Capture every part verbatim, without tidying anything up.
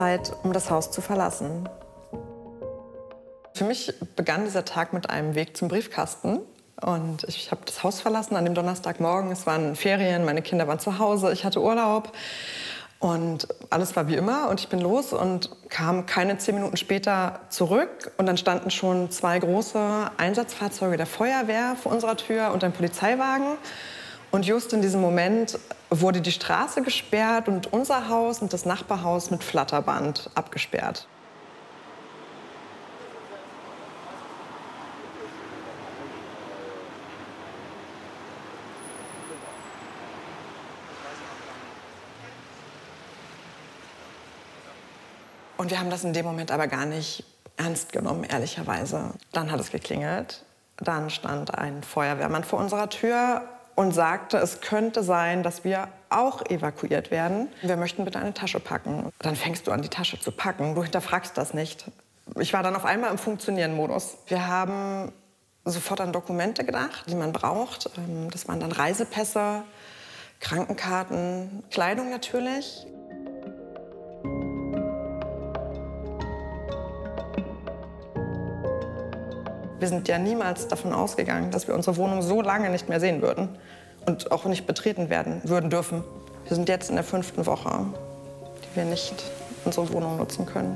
Zeit, um das Haus zu verlassen. Für mich begann dieser Tag mit einem Weg zum Briefkasten. Und ich habe das Haus verlassen an dem Donnerstagmorgen. Es waren Ferien, meine Kinder waren zu Hause, ich hatte Urlaub. Und alles war wie immer und ich bin los und kam keine zehn Minuten später zurück. Und dann standen schon zwei große Einsatzfahrzeuge der Feuerwehr vor unserer Tür und ein Polizeiwagen. Und just in diesem Moment wurde die Straße gesperrt und unser Haus und das Nachbarhaus mit Flatterband abgesperrt. Und wir haben das in dem Moment aber gar nicht ernst genommen, ehrlicherweise. Dann hat es geklingelt. Dann stand ein Feuerwehrmann vor unserer Tür und sagte, es könnte sein, dass wir auch evakuiert werden. Wir möchten bitte eine Tasche packen. Dann fängst du an, die Tasche zu packen. Du hinterfragst das nicht. Ich war dann auf einmal im Funktionieren-Modus. Wir haben sofort an Dokumente gedacht, die man braucht. Das waren dann Reisepässe, Krankenkarten, Kleidung natürlich. Wir sind ja niemals davon ausgegangen, dass wir unsere Wohnung so lange nicht mehr sehen würden und auch nicht betreten werden würden dürfen. Wir sind jetzt in der fünften Woche, die wir nicht unsere Wohnung nutzen können.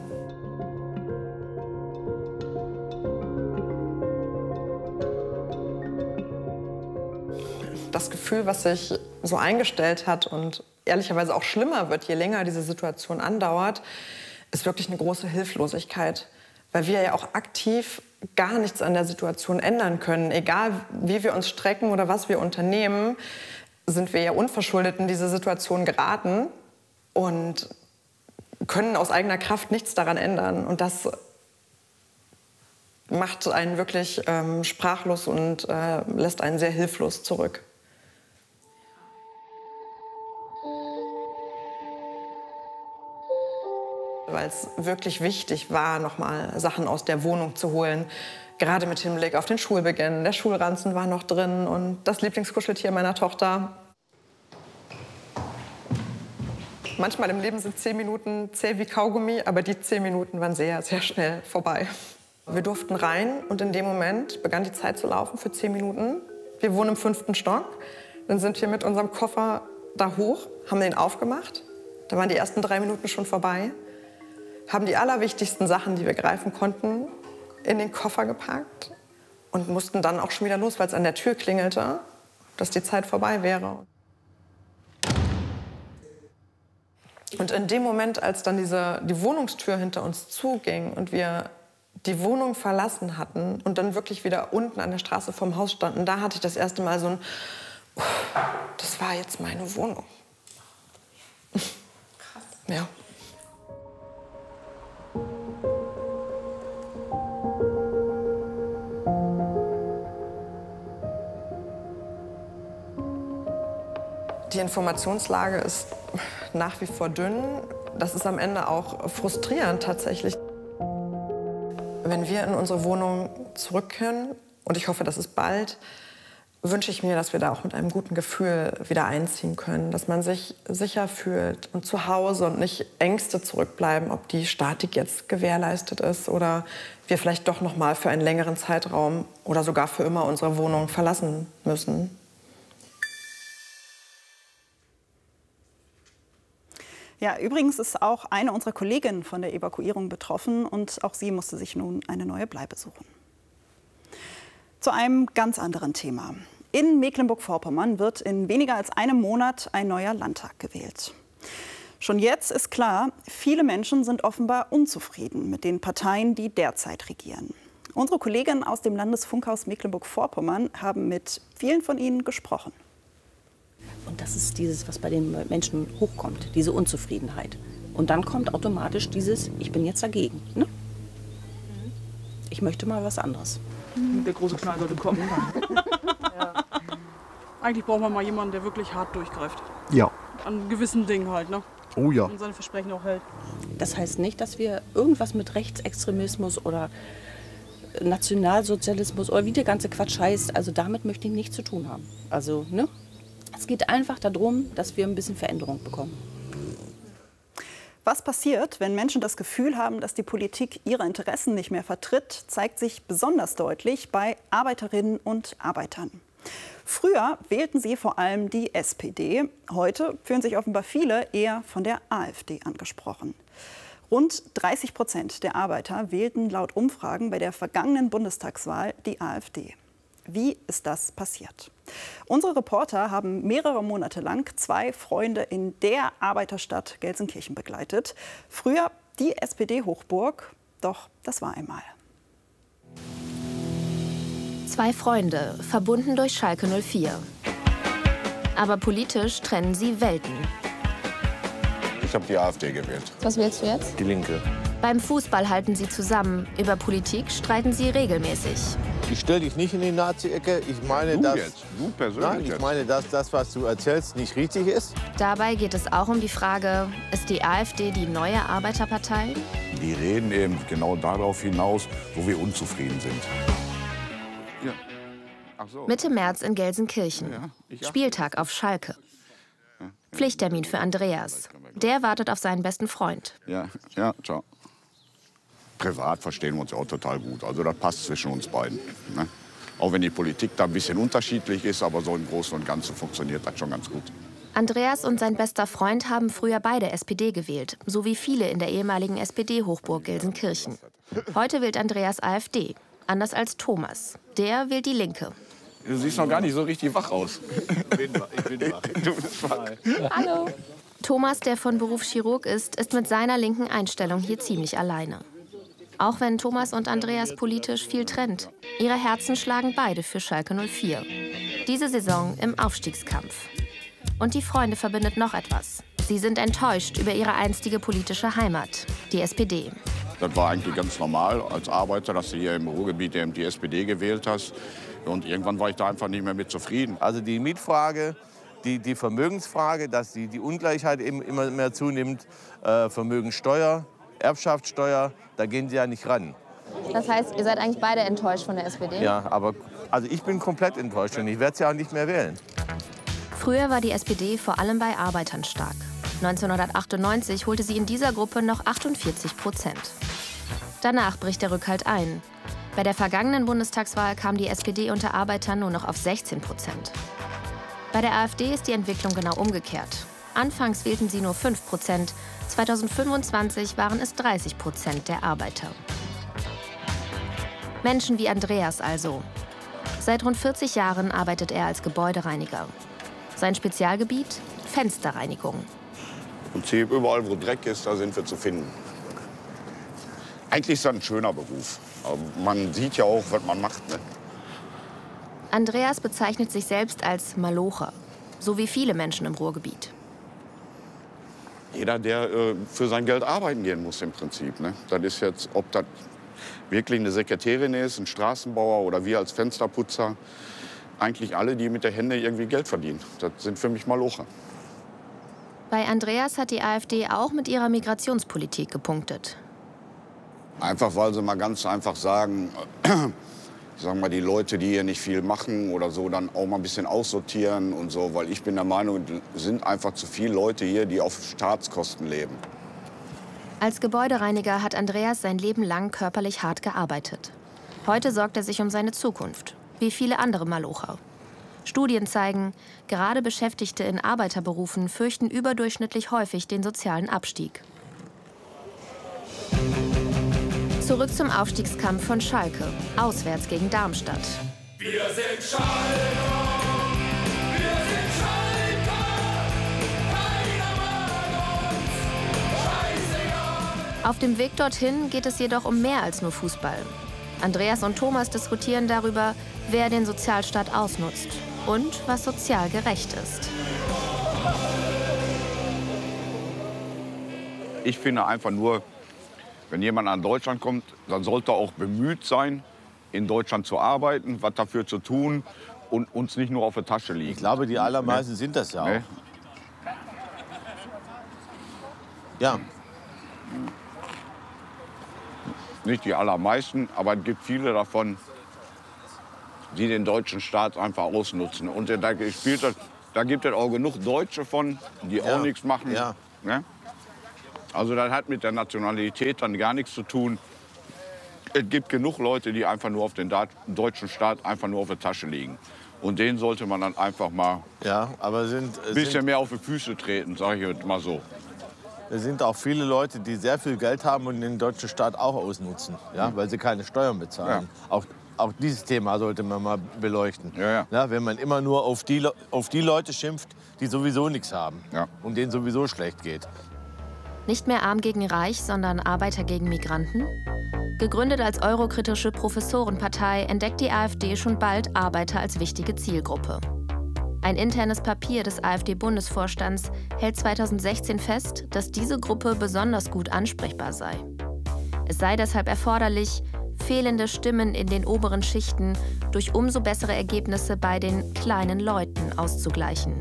Das Gefühl, was sich so eingestellt hat und ehrlicherweise auch schlimmer wird, je länger diese Situation andauert, ist wirklich eine große Hilflosigkeit. Weil wir ja auch aktiv gar nichts an der Situation ändern können. Egal, wie wir uns strecken oder was wir unternehmen, sind wir ja unverschuldet in diese Situation geraten und können aus eigener Kraft nichts daran ändern. Und das macht einen wirklich ähm, sprachlos und äh, lässt einen sehr hilflos zurück. Weil es wirklich wichtig war, noch mal Sachen aus der Wohnung zu holen. Gerade mit Hinblick auf den Schulbeginn. Der Schulranzen war noch drin und das Lieblingskuscheltier meiner Tochter. Manchmal im Leben sind zehn Minuten zäh wie Kaugummi, aber die zehn Minuten waren sehr, sehr schnell vorbei. Wir durften rein und in dem Moment begann die Zeit zu laufen für zehn Minuten. Wir wohnen im fünften Stock. Dann sind wir mit unserem Koffer da hoch, haben den aufgemacht. Da waren die ersten drei Minuten schon vorbei. Haben die allerwichtigsten Sachen, die wir greifen konnten, in den Koffer gepackt und mussten dann auch schon wieder los, weil es an der Tür klingelte, dass die Zeit vorbei wäre. Und in dem Moment, als dann diese, die Wohnungstür hinter uns zuging und wir die Wohnung verlassen hatten und dann wirklich wieder unten an der Straße vorm Haus standen, da hatte ich das erste Mal so ein, oh, das war jetzt meine Wohnung. Krass. Ja. Die Informationslage ist nach wie vor dünn. Das ist am Ende auch frustrierend tatsächlich. Wenn wir in unsere Wohnung zurück können, und ich hoffe, das ist bald, wünsche ich mir, dass wir da auch mit einem guten Gefühl wieder einziehen können. Dass man sich sicher fühlt und zu Hause und nicht Ängste zurückbleiben, ob die Statik jetzt gewährleistet ist oder wir vielleicht doch noch mal für einen längeren Zeitraum oder sogar für immer unsere Wohnung verlassen müssen. Ja, übrigens ist auch eine unserer Kolleginnen von der Evakuierung betroffen und auch sie musste sich nun eine neue Bleibe suchen. Zu einem ganz anderen Thema. In Mecklenburg-Vorpommern wird in weniger als einem Monat ein neuer Landtag gewählt. Schon jetzt ist klar, viele Menschen sind offenbar unzufrieden mit den Parteien, die derzeit regieren. Unsere Kolleginnen aus dem Landesfunkhaus Mecklenburg-Vorpommern haben mit vielen von ihnen gesprochen. Und das ist dieses, was bei den Menschen hochkommt, diese Unzufriedenheit. Und dann kommt automatisch dieses, ich bin jetzt dagegen. Ne? Ich möchte mal was anderes. Der große Knall sollte kommen. Ja. Eigentlich braucht man mal jemanden, der wirklich hart durchgreift. Ja. An gewissen Dingen halt, ne? Oh ja. Und seine Versprechen auch hält. Das heißt nicht, dass wir irgendwas mit Rechtsextremismus oder Nationalsozialismus oder wie der ganze Quatsch heißt, also damit möchte ich nichts zu tun haben. Also, ne? Es geht einfach darum, dass wir ein bisschen Veränderung bekommen. Was passiert, wenn Menschen das Gefühl haben, dass die Politik ihre Interessen nicht mehr vertritt, zeigt sich besonders deutlich bei Arbeiterinnen und Arbeitern. Früher wählten sie vor allem die S P D. Heute fühlen sich offenbar viele eher von der AfD angesprochen. Rund dreißig Prozent der Arbeiter wählten laut Umfragen bei der vergangenen Bundestagswahl die AfD. Wie ist das passiert? Unsere Reporter haben mehrere Monate lang zwei Freunde in der Arbeiterstadt Gelsenkirchen begleitet. Früher die S P D-Hochburg, doch das war einmal. Zwei Freunde, verbunden durch Schalke null vier. Aber politisch trennen sie Welten. Ich habe die AfD gewählt. Was wählst du jetzt? Die Linke. Beim Fußball halten sie zusammen. Über Politik streiten sie regelmäßig. Ich stelle dich nicht in die Nazi-Ecke. Ich meine, Du dass, jetzt? Du persönlich nein, ich jetzt? meine, dass das, was du erzählst, nicht richtig ist. Dabei geht es auch um die Frage, ist die AfD die neue Arbeiterpartei? Die reden eben genau darauf hinaus, wo wir unzufrieden sind. Ja. Ach so. Mitte März in Gelsenkirchen. Ja, ich achte. Spieltag auf Schalke. Pflichttermin für Andreas. Der wartet auf seinen besten Freund. Ja, ja, ciao. Privat verstehen wir uns auch total gut. Also das passt zwischen uns beiden. Ne? Auch wenn die Politik da ein bisschen unterschiedlich ist, aber so im Großen und Ganzen funktioniert das schon ganz gut. Andreas und sein bester Freund haben früher beide S P D gewählt, so wie viele in der ehemaligen S P D-Hochburg Gelsenkirchen. Heute wählt Andreas AfD, anders als Thomas. Der wählt die Linke. Du siehst noch gar nicht so richtig wach aus. Ich bin wach. Ich bin wach. Du bist wach. Hallo. Thomas, der von Beruf Chirurg ist, ist mit seiner linken Einstellung hier ziemlich alleine. Auch wenn Thomas und Andreas politisch viel trennt. Ihre Herzen schlagen beide für Schalke null vier. Diese Saison im Aufstiegskampf. Und die Freunde verbindet noch etwas. Sie sind enttäuscht über ihre einstige politische Heimat, die S P D. Das war eigentlich ganz normal als Arbeiter, dass du hier im Ruhrgebiet eben die S P D gewählt hast. Und irgendwann war ich da einfach nicht mehr mit zufrieden. Also die Mietfrage, die, die Vermögensfrage, dass die, die Ungleichheit eben immer mehr zunimmt, äh, Vermögensteuer, Erbschaftssteuer, da gehen sie ja nicht ran. Das heißt, ihr seid eigentlich beide enttäuscht von der S P D? Ja, aber also ich bin komplett enttäuscht und ich werde sie auch nicht mehr wählen. Früher war die S P D vor allem bei Arbeitern stark. neunzehnhundertachtundneunzig holte sie in dieser Gruppe noch achtundvierzig Prozent. Danach bricht der Rückhalt ein. Bei der vergangenen Bundestagswahl kam die S P D unter Arbeitern nur noch auf sechzehn Prozent. Bei der AfD ist die Entwicklung genau umgekehrt. Anfangs wählten sie nur fünf Prozent, zweitausendfünfundzwanzig waren es dreißig Prozent der Arbeiter. Menschen wie Andreas also. Seit rund vierzig Jahren arbeitet er als Gebäudereiniger. Sein Spezialgebiet? Fensterreinigung. Im Prinzip überall, wo Dreck ist, da sind wir zu finden. Eigentlich ist das ein schöner Beruf. Aber man sieht ja auch, was man macht. Ne? Andreas bezeichnet sich selbst als Malocher, so wie viele Menschen im Ruhrgebiet. Jeder, der äh, für sein Geld arbeiten gehen muss im Prinzip. Ne? Das ist jetzt, ob das wirklich eine Sekretärin ist, ein Straßenbauer oder wir als Fensterputzer. Eigentlich alle, die mit der Hände irgendwie Geld verdienen. Das sind für mich Malocher. Bei Andreas hat die AfD auch mit ihrer Migrationspolitik gepunktet. Einfach, weil sie mal ganz einfach sagen, sagen wir, die Leute, die hier nicht viel machen oder so, dann auch mal ein bisschen aussortieren und so. Weil ich bin der Meinung, es sind einfach zu viele Leute hier, die auf Staatskosten leben. Als Gebäudereiniger hat Andreas sein Leben lang körperlich hart gearbeitet. Heute sorgt er sich um seine Zukunft, wie viele andere Malocher. Studien zeigen, gerade Beschäftigte in Arbeiterberufen fürchten überdurchschnittlich häufig den sozialen Abstieg. Zurück zum Aufstiegskampf von Schalke, auswärts gegen Darmstadt. Wir sind Schalke, wir sind Schalke, keiner mag uns, scheißegal. Auf dem Weg dorthin geht es jedoch um mehr als nur Fußball. Andreas und Thomas diskutieren darüber, wer den Sozialstaat ausnutzt und was sozial gerecht ist. Ich finde einfach nur, wenn jemand nach Deutschland kommt, dann sollte er auch bemüht sein, in Deutschland zu arbeiten, was dafür zu tun und uns nicht nur auf der Tasche liegen. Ich glaube, die allermeisten ne? sind das ja auch. Ne? Ja. Nicht die allermeisten, aber es gibt viele davon, die den deutschen Staat einfach ausnutzen. Und da, spielt das, da gibt es auch genug Deutsche von, die ja. auch nichts machen. Ja. Ne? Also das hat mit der Nationalität dann gar nichts zu tun. Es gibt genug Leute, die einfach nur auf den deutschen Staat einfach nur auf der Tasche liegen. Und denen sollte man dann einfach mal ja, aber sind, ein bisschen sind, mehr auf die Füße treten, sage ich jetzt mal so. Es sind auch viele Leute, die sehr viel Geld haben und den deutschen Staat auch ausnutzen, ja, weil sie keine Steuern bezahlen. Ja. Auch, auch dieses Thema sollte man mal beleuchten. Ja, ja. Ja, wenn man immer nur auf die, auf die Leute schimpft, die sowieso nichts haben ja. und denen sowieso schlecht geht. Nicht mehr arm gegen reich, sondern Arbeiter gegen Migranten? Gegründet als eurokritische Professorenpartei entdeckt die AfD schon bald Arbeiter als wichtige Zielgruppe. Ein internes Papier des AfD-Bundesvorstands hält zweitausendsechzehn fest, dass diese Gruppe besonders gut ansprechbar sei. Es sei deshalb erforderlich, fehlende Stimmen in den oberen Schichten durch umso bessere Ergebnisse bei den kleinen Leuten auszugleichen.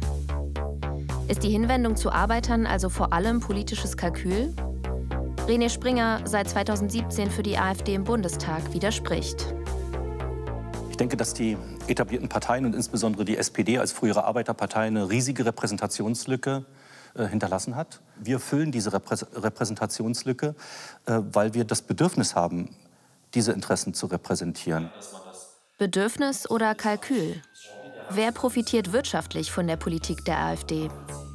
Ist die Hinwendung zu Arbeitern also vor allem politisches Kalkül? René Springer, seit zweitausendsiebzehn für die AfD im Bundestag, widerspricht. Ich denke, dass die etablierten Parteien und insbesondere die S P D als frühere Arbeiterpartei eine riesige Repräsentationslücke äh, hinterlassen hat. Wir füllen diese Reprä Repräsentationslücke, äh, weil wir das Bedürfnis haben, diese Interessen zu repräsentieren. Bedürfnis oder Kalkül? Wer profitiert wirtschaftlich von der Politik der AfD?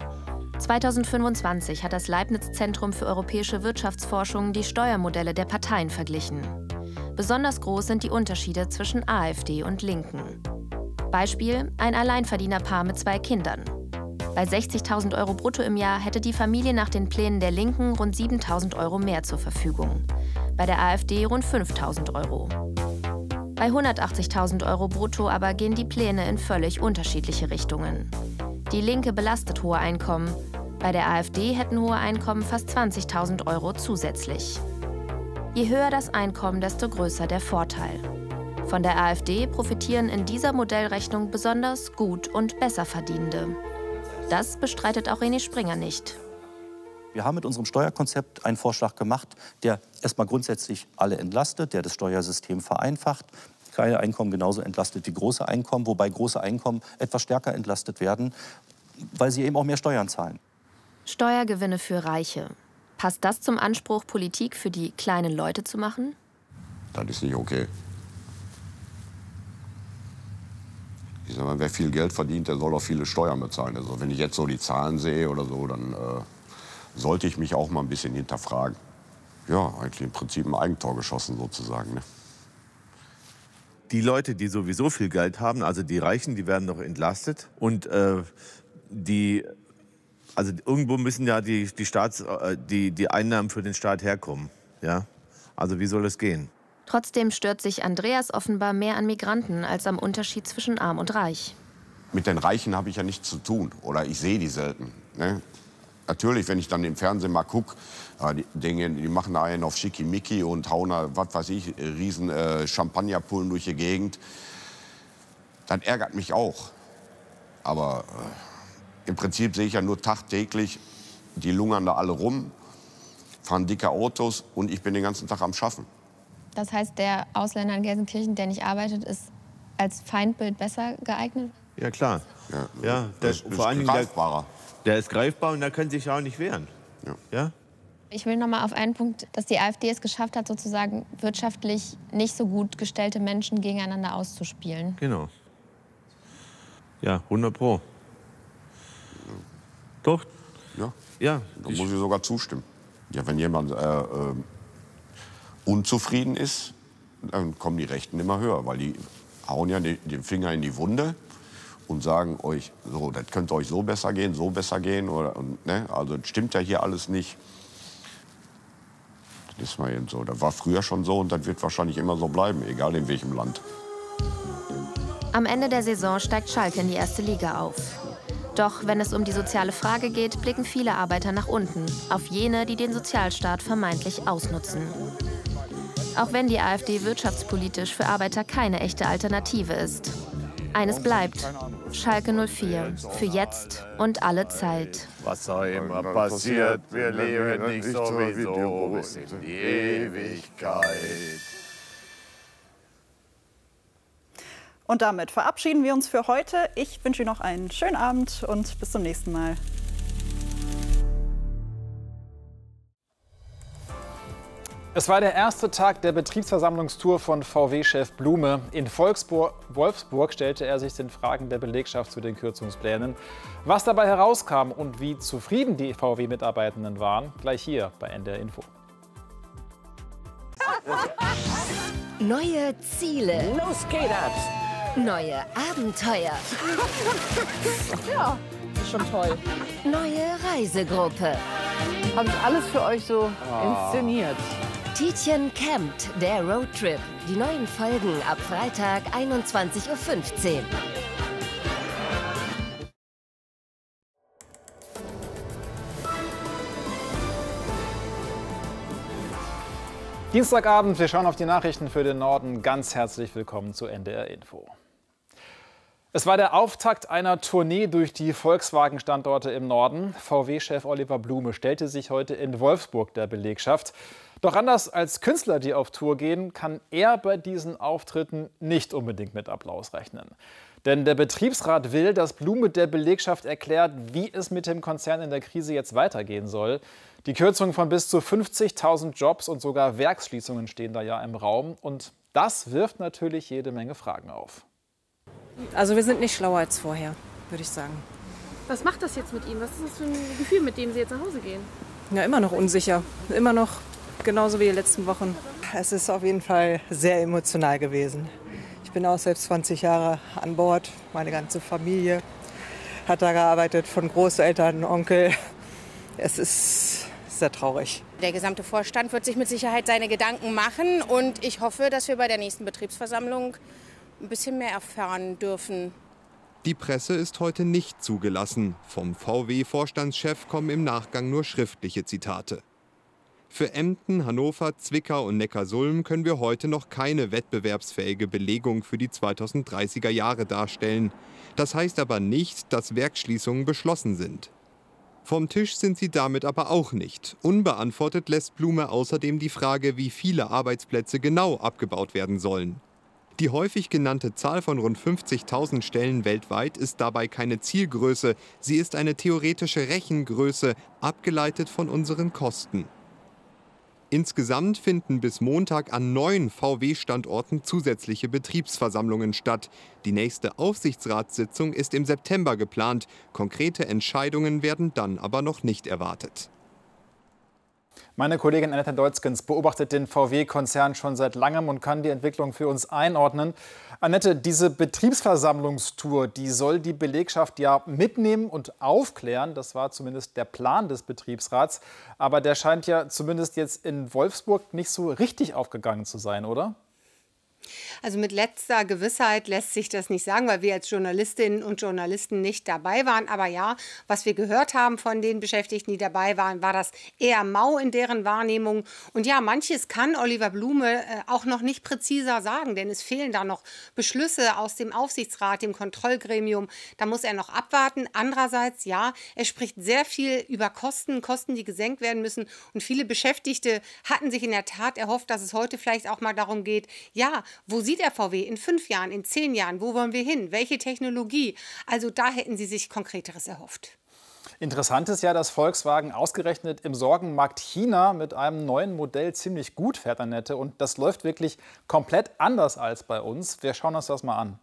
zweitausendfünfundzwanzig hat das Leibniz-Zentrum für europäische Wirtschaftsforschung die Steuermodelle der Parteien verglichen. Besonders groß sind die Unterschiede zwischen AfD und Linken. Beispiel: ein Alleinverdienerpaar mit zwei Kindern. Bei sechzigtausend Euro brutto im Jahr hätte die Familie nach den Plänen der Linken rund siebentausend Euro mehr zur Verfügung. Bei der AfD rund fünftausend Euro. Bei hundertachtzigtausend Euro brutto aber gehen die Pläne in völlig unterschiedliche Richtungen. Die Linke belastet hohe Einkommen. Bei der AfD hätten hohe Einkommen fast zwanzigtausend Euro zusätzlich. Je höher das Einkommen, desto größer der Vorteil. Von der AfD profitieren in dieser Modellrechnung besonders gut und Besserverdienende. Das bestreitet auch René Springer nicht. Wir haben mit unserem Steuerkonzept einen Vorschlag gemacht, der erstmal grundsätzlich alle entlastet, der das Steuersystem vereinfacht. Kleine Einkommen genauso entlastet wie große Einkommen, wobei große Einkommen etwas stärker entlastet werden, weil sie eben auch mehr Steuern zahlen. Steuergewinne für Reiche. Passt das zum Anspruch, Politik für die kleinen Leute zu machen? Das ist nicht okay. Ich sag mal, wer viel Geld verdient, der soll auch viele Steuern bezahlen. Also wenn ich jetzt so die Zahlen sehe oder so, dann äh, sollte ich mich auch mal ein bisschen hinterfragen. Ja, eigentlich im Prinzip ein Eigentor geschossen sozusagen. Ne? Die Leute, die sowieso viel Geld haben, also die Reichen, die werden noch entlastet. Und äh, die, also irgendwo müssen ja die, die, Staats, die, die Einnahmen für den Staat herkommen. Ja? Also wie soll es gehen? Trotzdem stört sich Andreas offenbar mehr an Migranten als am Unterschied zwischen Arm und Reich. Mit den Reichen habe ich ja nichts zu tun. Oder ich sehe die selten. Ne? Natürlich, wenn ich dann im Fernsehen mal gucke, äh, die, Dinge, die machen da einen auf Schickimicki und hauen da, was weiß ich, riesen äh, Champagnerpullen durch die Gegend. Das ärgert mich auch. Aber äh, im Prinzip sehe ich ja nur tagtäglich, die lungern da alle rum, fahren dicke Autos und ich bin den ganzen Tag am Schaffen. Das heißt, der Ausländer in Gelsenkirchen, der nicht arbeitet, ist als Feindbild besser geeignet? Ja, klar. Ja, ja, der, das ist vor allen Dingen greifbarer. Der, der ist greifbar und der kann sich auch nicht wehren. Ja. Ja? Ich will noch mal auf einen Punkt, dass die AfD es geschafft hat, sozusagen wirtschaftlich nicht so gut gestellte Menschen gegeneinander auszuspielen. Genau. Ja, hundert Pro. Doch? Ja. Ja. Da muss ich sogar zustimmen. Ja, wenn jemand äh, äh, unzufrieden ist, dann kommen die Rechten immer höher, weil die hauen ja die, den Finger in die Wunde und sagen euch, so, das könnte euch so besser gehen, so besser gehen. Oder, und, ne? Also das stimmt ja hier alles nicht. Das ist mal eben so. Das war früher schon so und das wird wahrscheinlich immer so bleiben, egal in welchem Land. Am Ende der Saison steigt Schalke in die erste Liga auf. Doch wenn es um die soziale Frage geht, blicken viele Arbeiter nach unten, auf jene, die den Sozialstaat vermeintlich ausnutzen. Auch wenn die AfD wirtschaftspolitisch für Arbeiter keine echte Alternative ist. Eines bleibt: Schalke null vier, für jetzt und alle Zeit. Was auch immer passiert, wir leben nicht sowieso bis in die Ewigkeit. Und damit verabschieden wir uns für heute. Ich wünsche Ihnen noch einen schönen Abend und bis zum nächsten Mal. Es war der erste Tag der Betriebsversammlungstour von V W-Chef Blume. In Volksburg, Wolfsburg stellte er sich den Fragen der Belegschaft zu den Kürzungsplänen. Was dabei herauskam und wie zufrieden die V W-Mitarbeitenden waren, gleich hier bei N D R Info. Neue Ziele. Los geht das! Neue Abenteuer. Ja, ist schon toll. Neue Reisegruppe. Habe ich alles für euch so inszeniert. Tietjen campt, der Roadtrip. Die neuen Folgen ab Freitag einundzwanzig Uhr fünfzehn. Dienstagabend, wir schauen auf die Nachrichten für den Norden. Ganz herzlich willkommen zu N D R Info. Es war der Auftakt einer Tournee durch die Volkswagen-Standorte im Norden. V W-Chef Oliver Blume stellte sich heute in Wolfsburg der Belegschaft. Doch anders als Künstler, die auf Tour gehen, kann er bei diesen Auftritten nicht unbedingt mit Applaus rechnen. Denn der Betriebsrat will, dass Blume der Belegschaft erklärt, wie es mit dem Konzern in der Krise jetzt weitergehen soll. Die Kürzung von bis zu fünfzigtausend Jobs und sogar Werksschließungen stehen da ja im Raum. Und das wirft natürlich jede Menge Fragen auf. Also wir sind nicht schlauer als vorher, würde ich sagen. Was macht das jetzt mit Ihnen? Was ist das für ein Gefühl, mit dem Sie jetzt nach Hause gehen? Ja, immer noch unsicher. Immer noch genauso wie die letzten Wochen. Es ist auf jeden Fall sehr emotional gewesen. Ich bin auch selbst zwanzig Jahre an Bord. Meine ganze Familie hat da gearbeitet, von Großeltern, Onkel. Es ist sehr traurig. Der gesamte Vorstand wird sich mit Sicherheit seine Gedanken machen. Und ich hoffe, dass wir bei der nächsten Betriebsversammlung ein bisschen mehr erfahren dürfen. Die Presse ist heute nicht zugelassen. Vom V W-Vorstandschef kommen im Nachgang nur schriftliche Zitate. Für Emden, Hannover, Zwickau und Neckarsulm können wir heute noch keine wettbewerbsfähige Belegung für die zweitausenddreißiger Jahre darstellen. Das heißt aber nicht, dass Werksschließungen beschlossen sind. Vom Tisch sind sie damit aber auch nicht. Unbeantwortet lässt Blume außerdem die Frage, wie viele Arbeitsplätze genau abgebaut werden sollen. Die häufig genannte Zahl von rund fünfzigtausend Stellen weltweit ist dabei keine Zielgröße. Sie ist eine theoretische Rechengröße, abgeleitet von unseren Kosten. Insgesamt finden bis Montag an neun V W-Standorten zusätzliche Betriebsversammlungen statt. Die nächste Aufsichtsratssitzung ist im September geplant. Konkrete Entscheidungen werden dann aber noch nicht erwartet. Meine Kollegin Annette Deutzgens beobachtet den V W-Konzern schon seit langem und kann die Entwicklung für uns einordnen. Annette, diese Betriebsversammlungstour, die soll die Belegschaft ja mitnehmen und aufklären. Das war zumindest der Plan des Betriebsrats. Aber der scheint ja zumindest jetzt in Wolfsburg nicht so richtig aufgegangen zu sein, oder? Also mit letzter Gewissheit lässt sich das nicht sagen, weil wir als Journalistinnen und Journalisten nicht dabei waren. Aber ja, was wir gehört haben von den Beschäftigten, die dabei waren, war das eher mau in deren Wahrnehmung. Und ja, manches kann Oliver Blume äh, auch noch nicht präziser sagen, denn es fehlen da noch Beschlüsse aus dem Aufsichtsrat, dem Kontrollgremium. Da muss er noch abwarten. Andererseits, ja, er spricht sehr viel über Kosten, Kosten, die gesenkt werden müssen. Und viele Beschäftigte hatten sich in der Tat erhofft, dass es heute vielleicht auch mal darum geht, ja, wo sieht der V W in fünf Jahren, in zehn Jahren? Wo wollen wir hin? Welche Technologie? Also da hätten sie sich Konkreteres erhofft. Interessant ist ja, dass Volkswagen ausgerechnet im Sorgenmarkt China mit einem neuen Modell ziemlich gut fährt, Annette. Und das läuft wirklich komplett anders als bei uns. Wir schauen uns das mal an.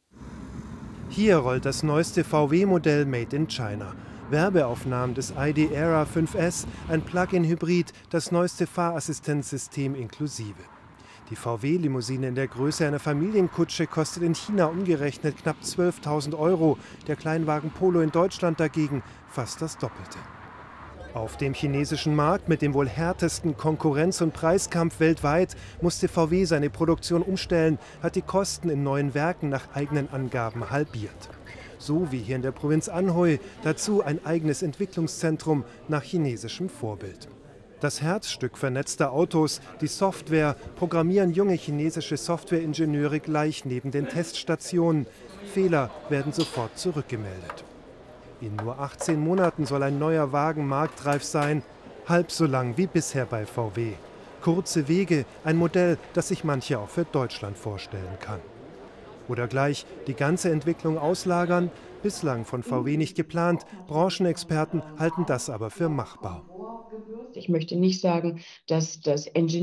Hier rollt das neueste V W-Modell Made in China. Werbeaufnahmen des I D Era fünf S, ein Plug-in-Hybrid, das neueste Fahrassistenzsystem inklusive. Die V W-Limousine in der Größe einer Familienkutsche kostet in China umgerechnet knapp zwölftausend Euro. Der Kleinwagen Polo in Deutschland dagegen fast das Doppelte. Auf dem chinesischen Markt mit dem wohl härtesten Konkurrenz- und Preiskampf weltweit musste V W seine Produktion umstellen, hat die Kosten in neuen Werken nach eigenen Angaben halbiert. So wie hier in der Provinz Anhui, dazu ein eigenes Entwicklungszentrum nach chinesischem Vorbild. Das Herzstück vernetzter Autos, die Software, programmieren junge chinesische Softwareingenieure gleich neben den Teststationen. Fehler werden sofort zurückgemeldet. In nur achtzehn Monaten soll ein neuer Wagen marktreif sein, halb so lang wie bisher bei V W. Kurze Wege, ein Modell, das sich manche auch für Deutschland vorstellen kann. Oder gleich die ganze Entwicklung auslagern, bislang von V W nicht geplant, Branchenexperten halten das aber für machbar. Ich möchte nicht sagen, dass das Engineering